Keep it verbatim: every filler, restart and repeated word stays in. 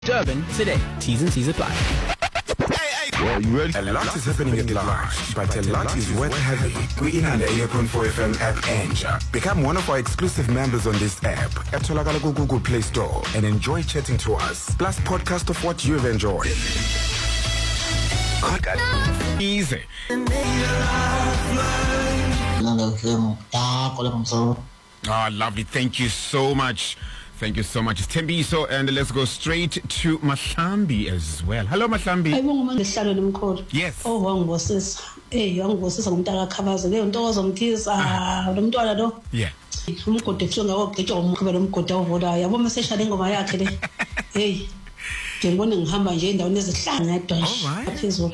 Durban today. T's and C's apply. Well, you ready? A lot is happening at large, but a lot is worth having. We're in on the eighty point four F M app Enja. Become one of our exclusive members on this app at Tolakala Google Play Store and enjoy chatting to us. Plus podcast of what you've enjoyed. Easy. Ah, lovely. Thank you so much. Thank you so much. It's Tembiso, and let's go straight to Mahlambi as well. Hello, Mahlambi. Yes. Oh, wangibosisa. Eh, wangibosisa ngumntaka khabaza leyo ntokozo mthisa lo mntwana lo. Yeah. Umgodi kushonga ogqitshwa umkhwebe lomgodi awuvula. Yabo meseshale ingoma yakhe le. Hey. Ngibona ngihamba nje endaweni ezihlanga edwa nje. Phezulu.